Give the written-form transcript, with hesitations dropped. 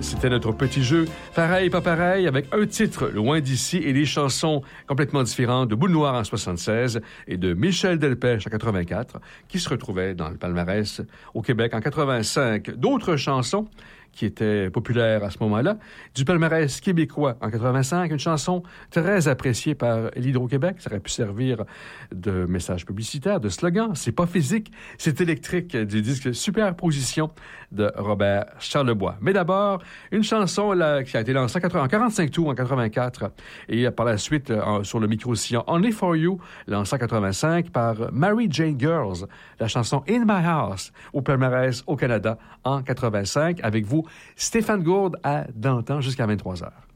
C'était notre petit jeu Pareil, pas pareil, avec un titre, Loin d'ici, et des chansons complètement différentes de Boule Noire en 76 et de Michel Delpech en 84, qui se retrouvaient dans le palmarès au Québec en 85. D'autres chansons qui était populaire à ce moment-là, du palmarès québécois en 85, une chanson très appréciée par l'Hydro-Québec. Ça aurait pu servir de message publicitaire, de slogan. C'est pas physique, c'est électrique, du disque Superposition de Robert Charlebois. Mais d'abord, une chanson là, qui a été lancée en 45 tours en 84 et par la suite sur le micro-sillon Only for You, lancée en 85 par Mary Jane Girls, la chanson In My House au palmarès au Canada en 85. Avec vous, Stéphane Gourde à Dantan jusqu'à 23h.